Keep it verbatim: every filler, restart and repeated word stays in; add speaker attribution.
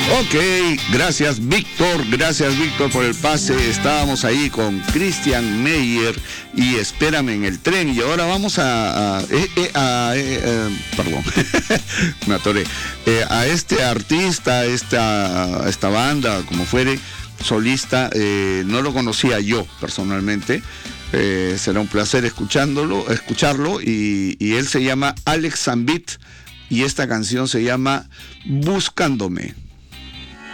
Speaker 1: Ok, gracias Víctor, gracias Víctor por el pase. Estábamos ahí con Christian Meyer y Espérame en el tren. Y ahora vamos a... a, eh, eh, a eh, eh, perdón, me atoré. Eh, a este artista, esta, esta banda, como fuere, solista, eh, no lo conocía yo personalmente. Eh, será un placer escuchándolo, escucharlo. Y, y él se llama Alex Zambit y esta canción se llama Buscándome.